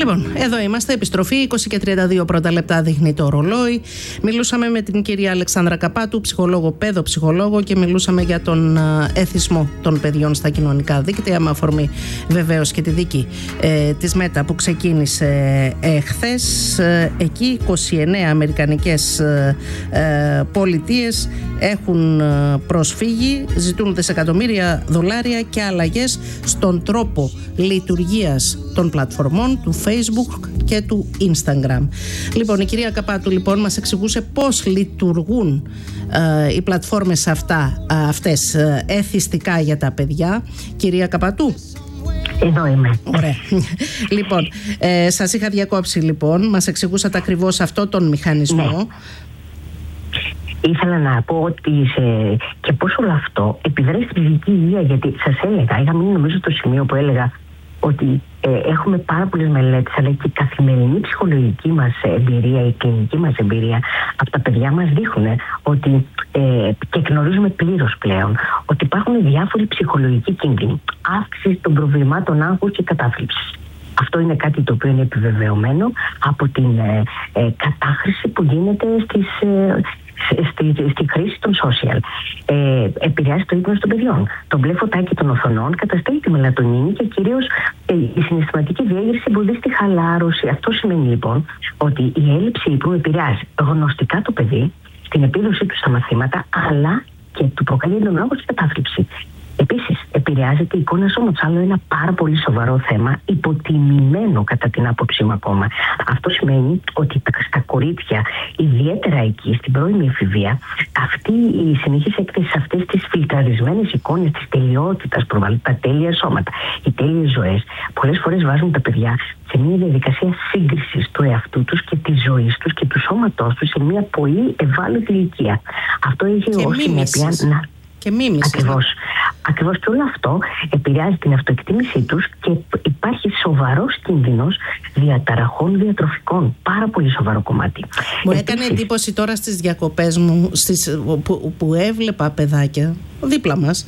Λοιπόν, εδώ είμαστε, επιστροφή, 20:32 πρώτα λεπτά δείχνει το ρολόι. Μιλούσαμε με την κυρία Αλεξάνδρα Καπάτου, ψυχολόγο, παιδοψυχολόγο, και μιλούσαμε για τον εθισμό των παιδιών στα κοινωνικά δίκτυα, με αφορμή βεβαίως και τη δίκη της ΜΕΤΑ που ξεκίνησε χθες. Εκεί 29 αμερικανικές πολιτείες έχουν προσφύγει, ζητούν δισεκατομμύρια δολάρια και αλλαγές στον τρόπο λειτουργίας των πλατφορμών του Facebook και του Instagram. Λοιπόν, η κυρία Καπάτου μας εξηγούσε πώς λειτουργούν οι πλατφόρμες αυτές εθιστικά για τα παιδιά. Κυρία Καπάτου. Εδώ είμαι. Ωραία. Λοιπόν, σας είχα διακόψει μας εξηγούσατε ακριβώς αυτό τον μηχανισμό. Ναι. Ήθελα να πω ότι και πώς όλο αυτό επιδρά στη φυσική υγεία, γιατί σας έλεγα, είχα μείνει νομίζω στο σημείο που έλεγα ότι έχουμε πάρα πολλές μελέτες, αλλά και η καθημερινή ψυχολογική μας εμπειρία, η κλινική μας εμπειρία από τα παιδιά μας δείχνουν ότι, και γνωρίζουμε πλήρως πλέον, ότι υπάρχουν διάφοροι ψυχολογικοί κίνδυνοι, αύξηση των προβλημάτων άγχους και κατάθλιψης. Αυτό είναι κάτι το οποίο είναι επιβεβαιωμένο από την κατάχρηση που γίνεται στη χρήση των social. Επηρεάζει το ύπνο των παιδιών. Το μπλε φωτάκι των οθονών καταστέλει τη μελατονίνη και κυρίως η συναισθηματική διέγερση εμποδίζει τη χαλάρωση. Αυτό σημαίνει λοιπόν ότι η έλλειψη ύπνου επηρεάζει γνωστικά το παιδί, στην επίδοσή του στα μαθήματα, αλλά και του προκαλεί τον άγχος και κατάθλιψη. Επίσης, επηρεάζεται η εικόνα σώματος, άλλο ένα πάρα πολύ σοβαρό θέμα, υποτιμημένο κατά την άποψή μου ακόμα. Αυτό σημαίνει ότι στα κορίτσια, ιδιαίτερα εκεί, στην πρώιμη εφηβεία, αυτή η συνεχής έκθεση σε αυτές τις φιλτραρισμένες εικόνες της τελειότητας, προβάλλουν τα τέλεια σώματα, οι τέλειες ζωές, πολλές φορές βάζουν τα παιδιά σε μια διαδικασία σύγκρισης του εαυτού τους και της ζωής τους και του σώματός τους σε μια πολύ ευάλωτη ηλικία. Αυτό έχει ως συνέπεια και μίμηση. Ακριβώς, και όλο αυτό επηρεάζει την αυτοεκτίμησή τους και υπάρχει σοβαρός κίνδυνος διαταραχών διατροφικών. Πάρα πολύ σοβαρό κομμάτι. Μου έκανε εντύπωση τώρα στις διακοπές μου που έβλεπα παιδάκια δίπλα μας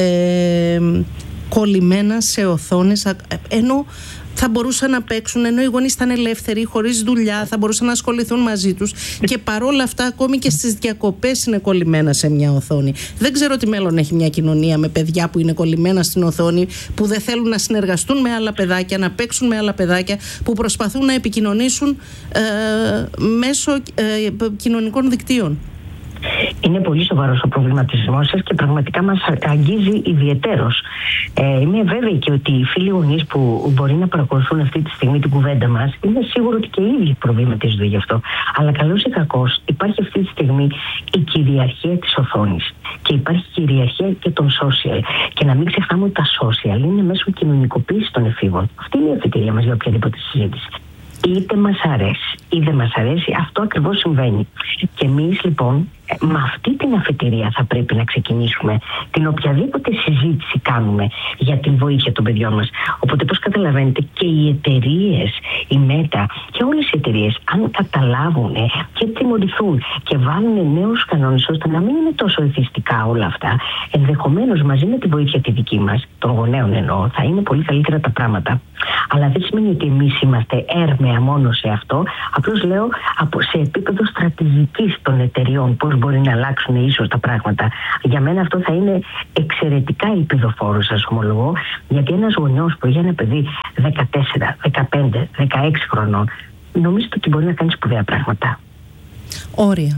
κολλημένα σε οθόνες, ενώ θα μπορούσαν να παίξουν, ενώ οι γονείς ήταν ελεύθεροι, χωρίς δουλειά, θα μπορούσαν να ασχοληθούν μαζί τους, και παρόλα αυτά ακόμη και στις διακοπές είναι κολλημένα σε μια οθόνη. Δεν ξέρω τι μέλλον έχει μια κοινωνία με παιδιά που είναι κολλημένα στην οθόνη, που δεν θέλουν να συνεργαστούν με άλλα παιδάκια, να παίξουν με άλλα παιδάκια, που προσπαθούν να επικοινωνήσουν μέσω κοινωνικών δικτύων. Είναι πολύ σοβαρός ο προβληματισμός σας και πραγματικά μας αγγίζει ιδιαιτέρως. Είμαι βέβαιη και ότι οι φίλοι γονείς που μπορεί να παρακολουθούν αυτή τη στιγμή την κουβέντα μας, είναι σίγουρο ότι και οι ίδιοι προβληματίζονται γι' αυτό. Αλλά καλώς ή κακώς υπάρχει αυτή τη στιγμή η κυριαρχία της οθόνης και υπάρχει κυριαρχία και των social. Και να μην ξεχνάμε ότι τα social είναι μέσω κοινωνικοποίησης των εφήβων. Αυτή είναι η αφετηρία μας για οποιαδήποτε συζήτηση. Είτε μας αρέσει ή δεν μας αρέσει, αυτό ακριβώς συμβαίνει. Και εμείς λοιπόν με αυτή την αφετηρία θα πρέπει να ξεκινήσουμε την οποιαδήποτε συζήτηση κάνουμε για την βοήθεια των παιδιών μας. Οπότε, πώς καταλαβαίνετε, και οι εταιρείες, η ΜΕΤΑ και όλες οι εταιρείες, αν καταλάβουν και τιμωρηθούν και βάλουν νέους κανόνες ώστε να μην είναι τόσο εθιστικά όλα αυτά, ενδεχομένως μαζί με τη βοήθεια τη δική μας, των γονέων εννοώ, θα είναι πολύ καλύτερα τα πράγματα. Αλλά δεν σημαίνει ότι εμείς είμαστε έρμεα μόνο σε αυτό. Απλώς λέω σε επίπεδο στρατηγικής των εταιρειών πώς μπορεί να αλλάξουν ίσως τα πράγματα. Για μένα αυτό θα είναι εξαιρετικά ελπιδοφόρο, σας ομολογώ, γιατί ένας γονιός που έχει ένα παιδί 14, 15, 16 χρονών, νομίζετε ότι μπορεί να κάνει σπουδαία πράγματα. Όρια.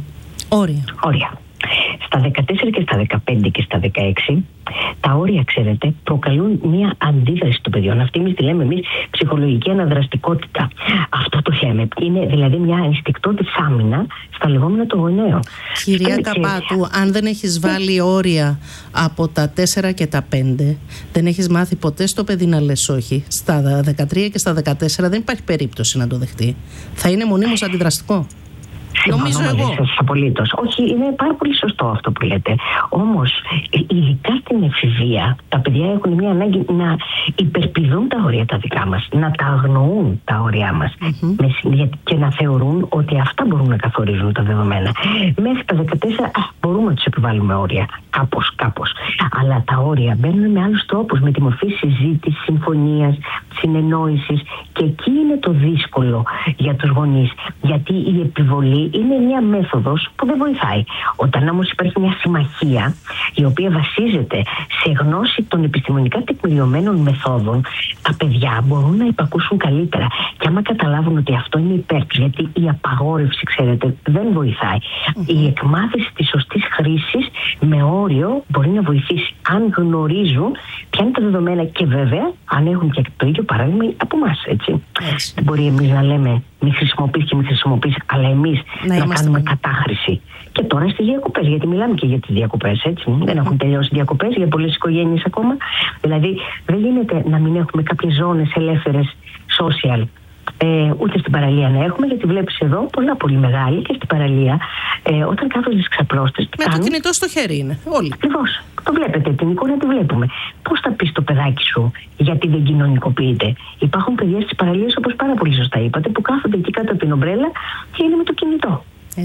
Στα 14 και στα 15 και στα 16, τα όρια, ξέρετε, προκαλούν μια αντίδραση των παιδιών. Αυτή εμείς τη λέμε ψυχολογική αναδραστικότητα. Αυτό το λέμε. Είναι δηλαδή μια ενστικτώδης άμυνα στα λεγόμενα των γονέων. Κυρία Καπάτου, αν δεν έχεις βάλει όρια από τα 4 και τα 5, δεν έχεις μάθει ποτέ στο παιδί να λες όχι. Στα 13 και στα 14 δεν υπάρχει περίπτωση να το δεχτεί. Θα είναι μονίμως αντιδραστικό. Νομίζω εγώ. Απολύτως. Όχι, είναι πάρα πολύ σωστό αυτό που λέτε. Όμως, ειδικά στην εφηβεία, τα παιδιά έχουν μια ανάγκη να υπερπηδούν τα όρια τα δικά μας, να τα αγνοούν τα όρια μας και να θεωρούν ότι αυτά μπορούν να καθορίζουν τα δεδομένα. Μέχρι τα 14 μπορούμε να τους επιβάλλουμε όρια. Κάπως. Αλλά τα όρια μπαίνουν με άλλους τρόπους, με τη μορφή συζήτησης, συμφωνίας, συνεννόησης, και εκεί είναι το δύσκολο για τους γονείς. Γιατί η επιβολή είναι μια μέθοδος που δεν βοηθάει. Όταν όμως υπάρχει μια συμμαχία η οποία βασίζεται σε γνώση των επιστημονικά τεκμηριωμένων μεθόδων, τα παιδιά μπορούν να υπακούσουν καλύτερα. Και άμα καταλάβουν ότι αυτό είναι υπέρ τους, γιατί η απαγόρευση, ξέρετε, δεν βοηθάει. Η εκμάθηση της σωστής χρήσης με όριο μπορεί να βοηθήσει, αν γνωρίζουν ποια είναι τα δεδομένα και βέβαια αν έχουν και το ίδιο παράδειγμα από εμάς, έτσι. Δεν μπορεί εμείς να λέμε μη χρησιμοποιείς, αλλά εμείς να κάνουμε κατάχρηση. Και τώρα στις διακοπές, γιατί μιλάμε και για τις διακοπές, έτσι. Δεν έχουν τελειώσει οι διακοπές για πολλές οικογένειες ακόμα. Δηλαδή δεν γίνεται να μην έχουμε κάποιες ζώνες ελεύθερες social. Ούτε στην παραλία να έχουμε, γιατί βλέπεις εδώ πολύ μεγάλη και στην παραλία όταν κάθονται στις ξαπλώστες. Με το κινητό στο χέρι είναι όλοι. Ακριβώς. Το βλέπετε, την εικόνα τη βλέπουμε. Πώς θα πεις το παιδάκι σου γιατί δεν κοινωνικοποιείται? Υπάρχουν παιδιά στις παραλίες, όπως πάρα πολύ σωστά είπατε, που κάθονται εκεί κάτω από την ομπρέλα και είναι με το κινητό.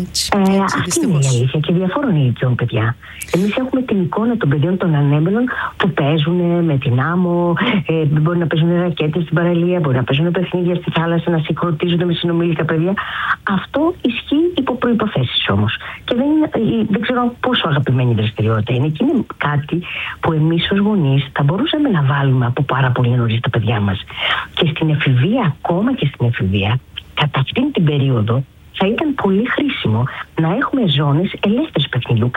Αυτή είναι η αλήθεια, και διαφόρων ηλικιών παιδιά. Εμείς έχουμε την εικόνα των παιδιών των ανέμενων που παίζουν με την άμμο, μπορεί να παίζουν ρακέτες στην παραλία, μπορεί να παίζουν παιχνίδια στη θάλασσα, να συγχρονίζονται με συνομήλικα παιδιά. Αυτό ισχύει υπό προϋποθέσεις όμως. Και δεν ξέρω πόσο αγαπημένη δραστηριότητα είναι. Και είναι κάτι που εμείς ως γονείς θα μπορούσαμε να βάλουμε από πάρα πολύ νωρίς τα παιδιά μας. Και στην εφηβεία, ακόμα και στην εφηβεία, κατά αυτήν την περίοδο, θα ήταν πολύ χρήσιμο να έχουμε ζώνες ελεύθερες παιχνιδιού,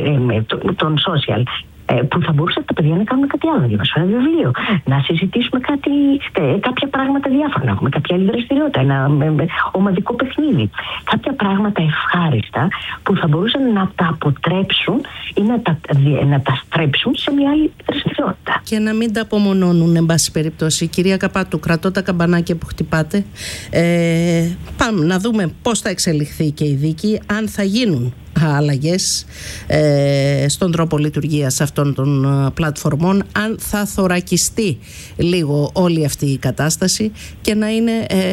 των social, που θα μπορούσαν τα παιδιά να κάνουν κάτι άλλο, να διαβάσουν ένα βιβλίο, να συζητήσουμε κάποια πράγματα διάφορα, να έχουμε κάποια άλλη δραστηριότητα, ένα ομαδικό παιχνίδι. Κάποια πράγματα ευχάριστα που θα μπορούσαν να τα αποτρέψουν ή να τα στρέψουν σε μια άλλη δραστηριότητα. Και να μην τα απομονώνουν, εν πάση περιπτώσει. Κυρία Καπάτου, κρατώ τα καμπανάκια που χτυπάτε. Πάμε να δούμε πώς θα εξελιχθεί και η δίκη, αν θα γίνουν αλλαγές στον τρόπο λειτουργίας αυτών των πλατφορμών, αν θα θωρακιστεί λίγο όλη αυτή η κατάσταση και να είναι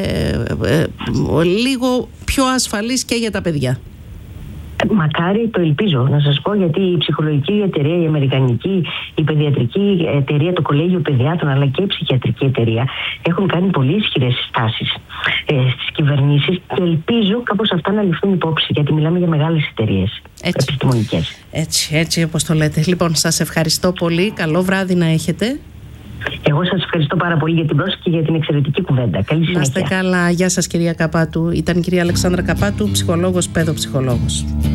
λίγο πιο ασφαλής και για τα παιδιά. Μακάρι, το ελπίζω να σας πω, γιατί η ψυχολογική εταιρεία, η αμερικανική, η παιδιατρική εταιρεία, το Κολέγιο Παιδιάτρων, αλλά και η ψυχιατρική εταιρεία έχουν κάνει πολύ ισχυρές συστάσεις στις κυβερνήσεις και ελπίζω κάπως αυτά να ληφθούν υπόψη, γιατί μιλάμε για μεγάλες εταιρείες επιστημονικές. Έτσι όπως το λέτε. Λοιπόν, σας ευχαριστώ πολύ. Καλό βράδυ να έχετε. Εγώ σας ευχαριστώ πάρα πολύ για την πρόσκληση και για την εξαιρετική κουβέντα. Καλή συνέχεια. Να είστε καλά. Γεια σας, κυρία Καπάτου. Ήταν η κυρία Αλεξάνδρα Καπάτου, ψυχολόγος, παιδοψυχολόγος.